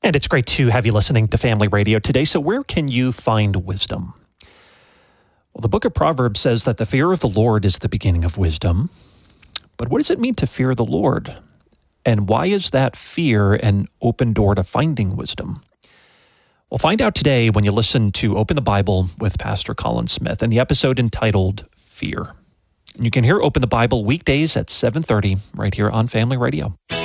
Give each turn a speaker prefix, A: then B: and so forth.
A: And it's great to have you listening to Family Radio today. So where can you find wisdom? Well, the book of Proverbs says that the fear of the Lord is the beginning of wisdom. But what does it mean to fear the Lord? And why is that fear an open door to finding wisdom? We'll find out today when you listen to Open the Bible with Pastor Colin Smith and the episode entitled Fear. You can hear Open the Bible weekdays at 7:30 right here on Family Radio.